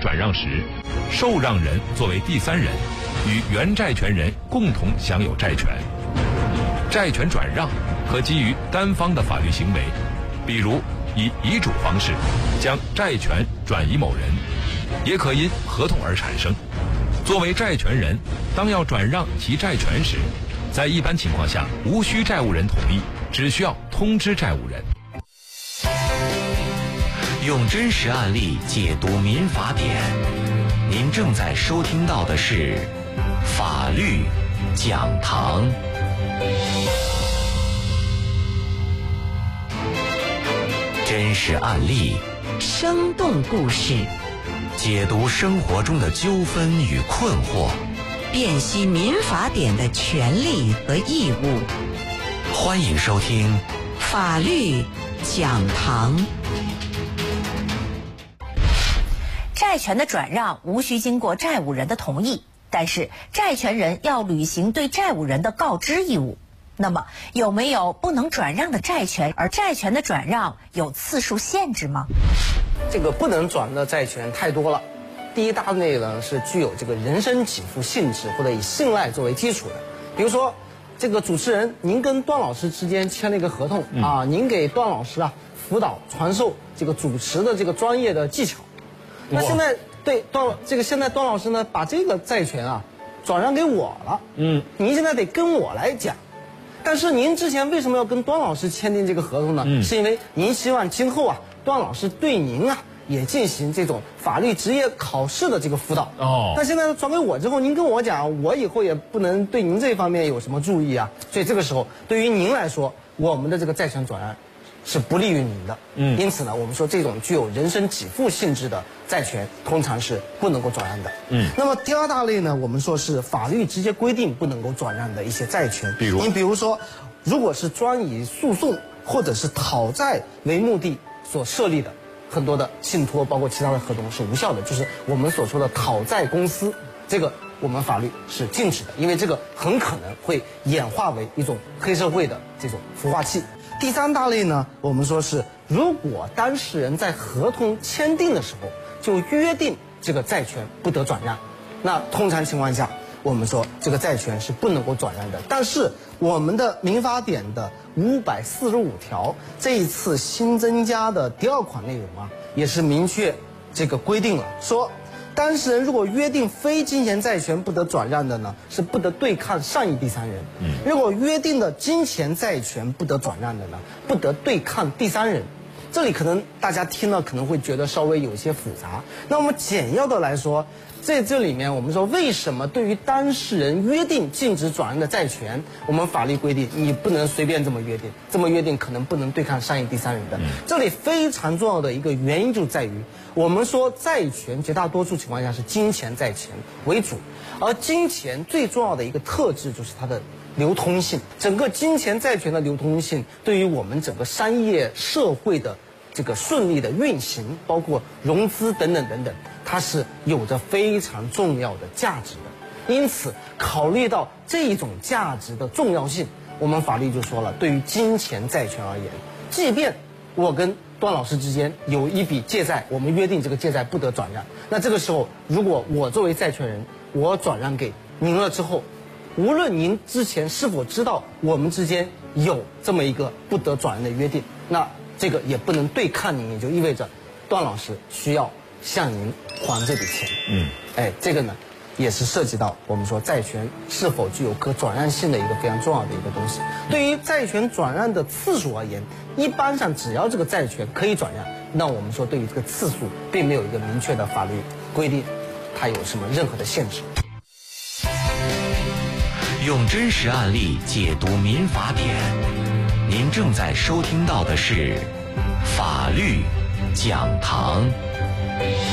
转让时，受让人作为第三人，与原债权人共同享有债权。债权转让可基于单方的法律行为，比如以遗嘱方式将债权转移某人，也可因合同而产生。作为债权人，当要转让其债权时，在一般情况下无需债务人同意，只需要通知债务人。 用真实案例解读民法典，您正在收听到的是法律讲堂。真实案例， 生动故事， 解读生活中的纠纷与困惑， 辨析民法典的权利和义务。 欢迎收听法律讲堂。 债权的转让无需经过债务人的同意，但是债权人要履行对债务人的告知义务。那么有没有不能转让的债权，而债权的转让有次数限制吗？ 这个不能转的债权太多了。第一大类呢是具有这个人身给付性质或者以信赖作为基础的，比如说这个主持人您跟段老师之间签了一个合同您给段老师辅导传授这个主持的这个专业的技巧。那现在现在段老师呢把这个债权转让给我了，您现在得跟我来讲。但是您之前为什么要跟段老师签订这个合同呢？是因为您希望今后段老师对您也进行这种法律职业考试的这个辅导。那现在转给我之后，您跟我讲，我以后也不能对您这方面有什么注意所以这个时候对于您来说，我们的这个债权转让是不利于您的。因此呢，我们说这种具有人身给付性质的债权通常是不能够转让的。那么第二大类呢，我们说是法律直接规定不能够转让的一些债权。比如说，如果是专以诉讼或者是讨债为目的所设立的很多的信托，包括其他的合同是无效的，就是我们所说的讨债公司，这个我们法律是禁止的，因为这个很可能会演化为一种黑社会的这种孵化器。第三大类呢，我们说是如果当事人在合同签订的时候就约定这个债权不得转让，那通常情况下我们说这个债权是不能够转让的。但是我们的民法典的545条这一次新增加的第2款内容也是明确这个规定了，说当事人如果约定非金钱债权不得转让的呢，是不得对抗善意第三人。如果约定的金钱债权不得转让的呢，不得对抗第三人。这里可能大家听了可能会觉得稍微有些复杂。那我们简要的来说，在这里面我们说为什么对于当事人约定禁止转让的债权，我们法律规定你不能随便这么约定，这么约定可能不能对抗善意第三人的。这里非常重要的一个原因就在于，我们说债权绝大多数情况下是金钱债权为主，而金钱最重要的一个特质就是它的流通性。整个金钱债权的流通性对于我们整个商业社会的这个顺利的运行，包括融资等等等等，它是有着非常重要的价值的。因此考虑到这一种价值的重要性，我们法律就说了，对于金钱债权而言，即便我跟段老师之间有一笔借债，我们约定这个借债不得转让，那这个时候如果我作为债权人，我转让给您了之后，无论您之前是否知道我们之间有这么一个不得转让的约定，那这个也不能对抗您，也就意味着段老师需要向您还这笔钱。这个呢也是涉及到我们说债权是否具有可转让性的一个非常重要的一个东西。对于债权转让的次数而言，一般上只要这个债权可以转让，那我们说对于这个次数并没有一个明确的法律规定它有什么任何的限制。 用真实案例解读民法典，您正在收听到的是法律讲堂。